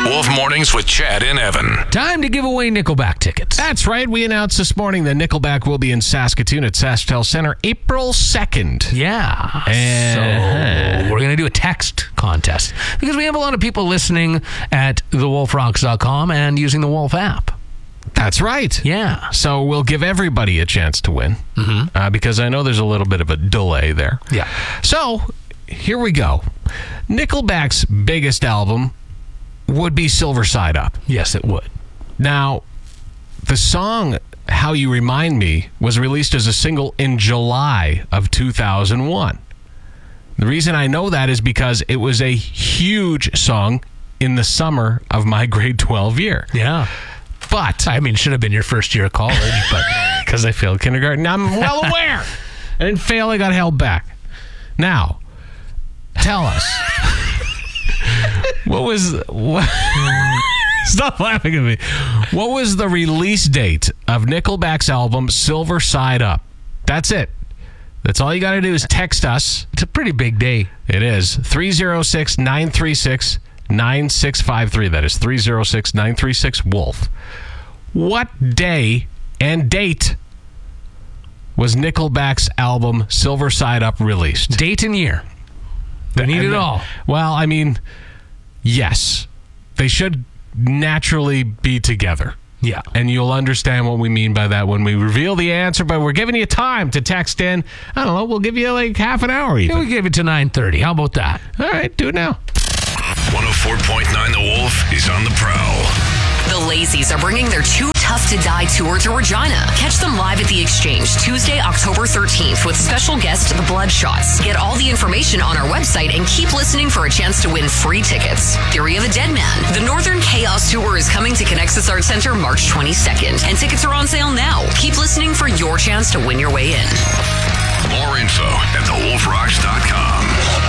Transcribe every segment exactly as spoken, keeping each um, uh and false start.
Wolf Mornings with Chad and Evan. Time to give away Nickelback tickets. That's right. We announced this morning that Nickelback will be in Saskatoon at SaskTel Center April second. Yeah. And- so we're going to do a text contest because we have a lot of people listening at the wolf rocks dot com and using the Wolf app. That's right. Yeah. So we'll give everybody a chance to win Mm-hmm. uh, because I know there's a little bit of a delay there. Yeah. So here we go. Nickelback's biggest album would be Silver Side Up. Yes, it would. Now, the song How You Remind Me was released as a single in July of two thousand one. The reason I know that is because it was a huge song in the summer of my grade twelve year. Yeah. But, I mean, it should have been your first year of college, but because I failed kindergarten, I'm well aware. I didn't fail, I got held back. Now, tell us. What was... What, stop laughing at me. What was the release date of Nickelback's album Silver Side Up? That's it. That's all you got to do is text us. it's a pretty big day. It is three oh six, nine three six, nine six five three. That is three oh six, nine three six, WOLF. What day and date was Nickelback's album Silver Side Up released? Date and year. We need it all. Well, I mean, yes. They should naturally be together. Yeah. And you'll understand what we mean by that when we reveal the answer, but we're giving you time to text in. I don't know, we'll give you like half an hour even. Yeah, we give it to nine thirty. How about that? All right, do it now. one oh four point nine The Wolf is on the prowl. The Lazies are bringing their Too Tough to Die tour to Regina. Catch them live at the Exchange Tuesday, October thirteenth with special guest The Bloodshots. Get all the information on our website and keep listening for a chance to win free tickets. Theory of a Dead Man. The Northern Chaos Tour is coming to Connexus Arts Center March twenty-second, and tickets are on sale now. Keep listening for your chance to win your way in. More info at the wolf rocks dot com.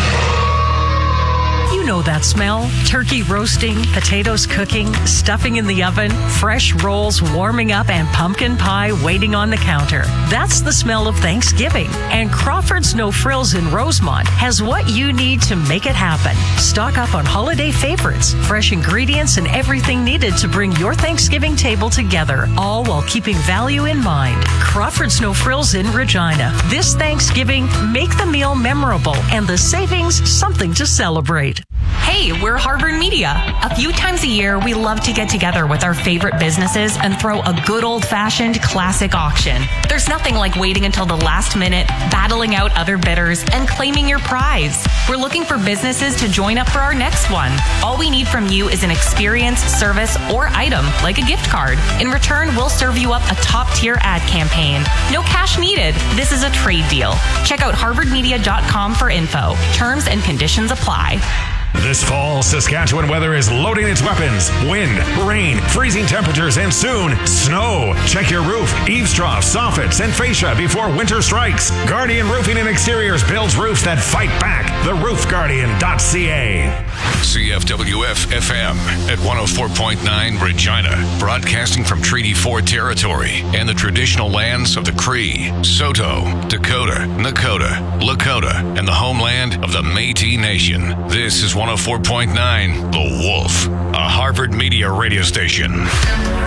You know that smell. Turkey roasting, potatoes cooking, stuffing in the oven, fresh rolls warming up, and pumpkin pie waiting on the counter. That's the smell of Thanksgiving. And Crawford's No Frills in Rosemont has what you need to make it happen. Stock up on holiday favorites, fresh ingredients, and everything needed to bring your Thanksgiving table together, all while keeping value in mind. Crawford's No Frills in Regina. This Thanksgiving, make the meal memorable and the savings something to celebrate. Hey, we're Harvard Media. A few times a year, we love to get together with our favorite businesses and throw a good old-fashioned classic auction. There's nothing like waiting until the last minute, battling out other bidders, and claiming your prize. We're looking for businesses to join up for our next one. All we need from you is an experience, service, or item, like a gift card. In return, we'll serve you up a top-tier ad campaign. No cash needed. This is a trade deal. Check out harvard media dot com for info. Terms and conditions apply. This fall, Saskatchewan weather is loading its weapons. Wind, rain, freezing temperatures, and soon, snow. Check your roof, eaves troughs, soffits, and fascia before winter strikes. Guardian Roofing and Exteriors builds roofs that fight back. the roof guardian dot c a. C F W F F M at one oh four point nine Regina, broadcasting from Treaty four territory and the traditional lands of the Cree, Saulteaux, Dakota, Nakota, Lakota, and the homeland of the Métis Nation. This is one oh four point nine The Wolf, a Harvard Media radio station.